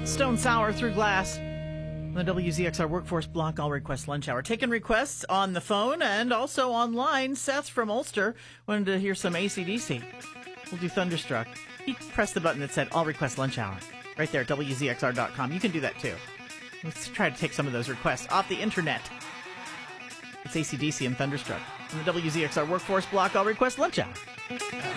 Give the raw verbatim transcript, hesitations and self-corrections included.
Stone Sour through glass. The W Z X R Workforce Block All Request Lunch Hour. Taking requests on the phone and also online. Seth from Ulster wanted to hear some A C D C. We'll do Thunderstruck. He pressed the button that said All Request Lunch Hour. Right there, W Z X R dot com. You can do that too. Let's try to take some of those requests off the internet. It's A C D C and Thunderstruck. On the W Z X R Workforce Block All Request Lunch Hour.